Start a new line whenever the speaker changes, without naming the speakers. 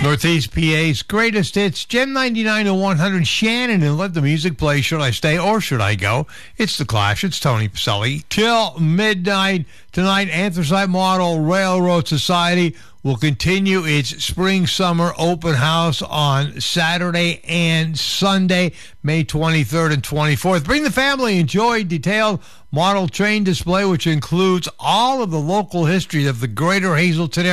Northeast PA's greatest hits, Gem 99 to 100, Shannon, and let the music play. Should I stay or should I go? It's The Clash. It's Tony Pacelli. Till midnight tonight, Anthracite Model Railroad Society will continue its spring-summer open house on Saturday and Sunday, May 23rd and 24th. Bring the family. Enjoy detailed model train display, which includes all of the local history of the Greater Hazelton area.